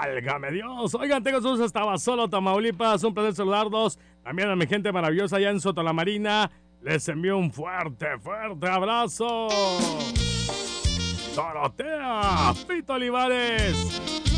Válgame Dios. Oigan, tengo sus hasta solo Tamaulipas. Un placer saludarlos. También a mi gente maravillosa allá en Soto la Marina. Les envío un fuerte, fuerte abrazo. Dorotea, Pito Olivares.